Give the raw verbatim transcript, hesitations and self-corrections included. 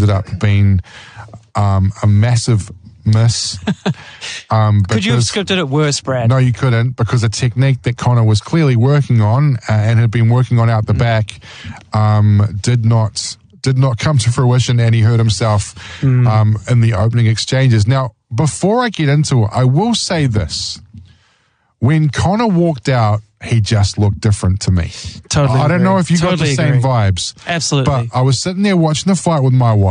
ended up being um, a massive miss. Um, Could you have because- scripted it worse, Brad? No, you couldn't, because a technique that Connor was clearly working on uh, and had been working on out the Mm. back um, did not did not come to fruition, and he hurt himself Mm. um, in the opening exchanges. Now, before I get into it, I will say this. When Connor walked out, he just looked different to me. Totally I don't agree. know if you Totally got the same agree. vibes. Absolutely. But I was sitting there watching the fight with my wife.